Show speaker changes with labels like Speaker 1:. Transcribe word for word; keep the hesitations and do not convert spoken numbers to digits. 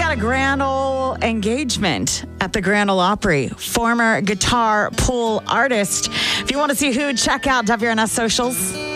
Speaker 1: had a grand old engagement at the Grand Ole Opry. Former guitar pool artist. If you want to see who, check out W R N S socials.